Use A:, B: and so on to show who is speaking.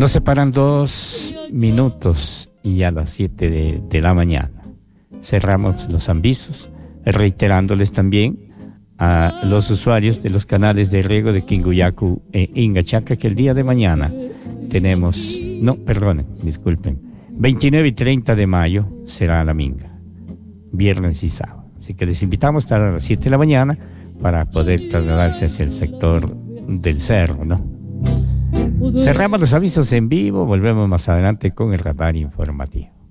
A: Nos separan 2 minutos y a las 7 de la mañana. Cerramos los avisos, reiterándoles también a los usuarios de los canales de riego de Quinguyacu e Ingachaca que el día de mañana tenemos, 29 y 30 de mayo será la minga, viernes y sábado. Así que les invitamos a estar a las 7 de la mañana para poder trasladarse hacia el sector del cerro, ¿no? Cerramos los avisos en vivo, volvemos más adelante con el radar informativo.